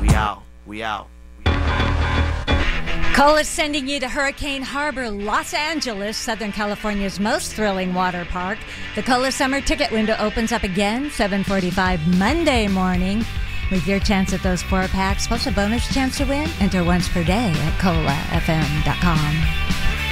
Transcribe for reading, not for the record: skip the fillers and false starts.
We out. We out. Cole is sending you to Hurricane Harbor, Los Angeles, Southern California's most thrilling water park. The Cola Summer ticket window opens up again, 7:45 Monday morning. With your chance at those 4-packs, plus a bonus chance to win, enter once per day at colafm.com.